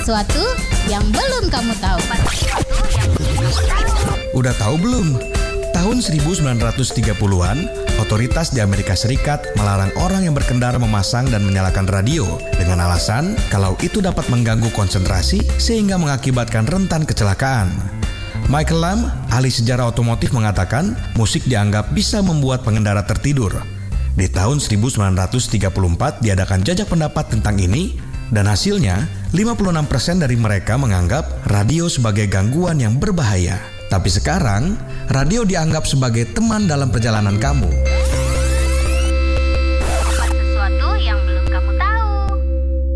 sesuatu yang belum kamu tahu. Udah tahu belum? Tahun 1930-an, otoritas di Amerika Serikat melarang orang yang berkendara memasang dan menyalakan radio dengan alasan kalau itu dapat mengganggu konsentrasi sehingga mengakibatkan rentan kecelakaan. Michael Lamb, ahli sejarah otomotif mengatakan musik dianggap bisa membuat pengendara tertidur. Di tahun 1934 diadakan jajak pendapat tentang ini dan hasilnya 56% dari mereka menganggap radio sebagai gangguan yang berbahaya. Tapi sekarang, radio dianggap sebagai teman dalam perjalanan kamu.